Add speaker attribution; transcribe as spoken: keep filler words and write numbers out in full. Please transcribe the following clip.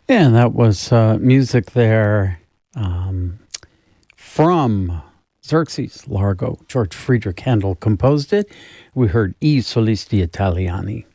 Speaker 1: Yeah, and that was uh, music there um, from Xerxes Largo. George Friedrich Handel composed it. We heard I Solisti Italiani.